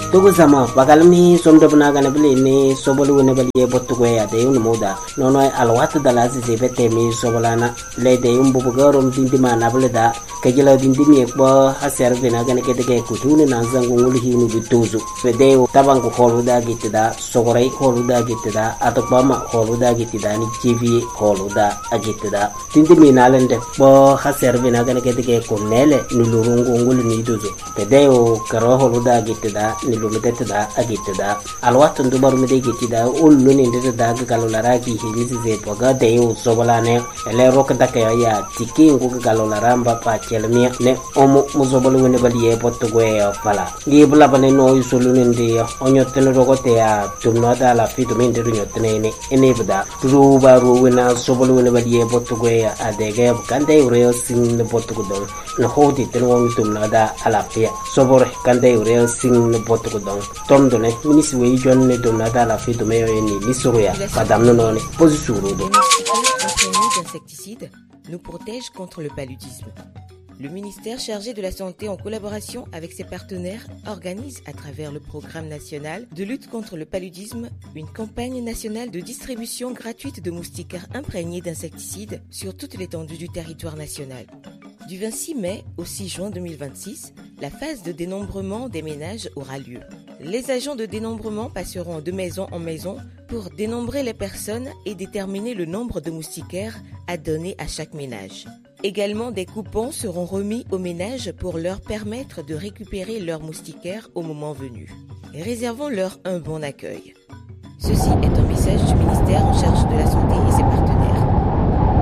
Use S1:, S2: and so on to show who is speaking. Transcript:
S1: Tugu sama bagalmi somdobna gana bili ni sobolu ne bali botugwe ya de un moda nono alwat dala si bete mi sobolana le de un bubugarom dindima na bili da kajila dindimi ko haserve na gana kete kutune na zangu nguli hinu bituzu fede tabangu holuda gitida sogorai holuda gitida atopama holuda gitida ni tv holuda agitida dindimi na lende bo haserve na gana kete kunele nulurungu nguli ni duzu fede o karo holuda gitida lumedetda agitda alwat ndubar mede gitida ullu ni ndeda galolara ki hilisi ze poga de u sobolane ele rok dakaya ya tiki ngu galolara mba pa chelmia ne omo muzobolu ne baliye potugwe pala gibla bane no yusulu ndi onyotene rogote ya tumno da la fitu mende nyotene ne enebda ruba ruwena sobolu ne baliye potugwe adege kande ureo sing ne potugo no hodi tenwo tumno da alafia sobor kande ureo sing ne donc tom donné ministre wi jonne do nada la fi do meyo ni lisoya madame nonone position do
S2: d'insecticides nous protège contre le paludisme. Le ministère chargé de la Santé, en collaboration avec ses partenaires, organise à travers le programme national de lutte contre le paludisme une campagne nationale de distribution gratuite de moustiquaires imprégnés d'insecticides sur toute l'étendue du territoire national. Du 26 mai au 6 juin 2026, la phase de dénombrement des ménages aura lieu. Les agents de dénombrement passeront de maison en maison pour dénombrer les personnes et déterminer le nombre de moustiquaires à donner à chaque ménage. Également, des coupons seront remis aux ménages pour leur permettre de récupérer leurs moustiquaires au moment venu. Réservons-leur un bon accueil. Ceci est un message du ministère en charge de la Santé et ses